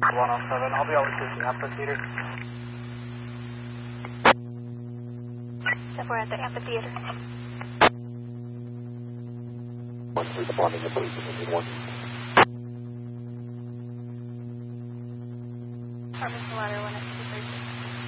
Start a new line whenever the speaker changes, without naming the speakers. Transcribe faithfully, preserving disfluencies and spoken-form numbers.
one oh seven, I'll be over to the amphitheater.
So we're at the amphitheater.
One, responding to police, one.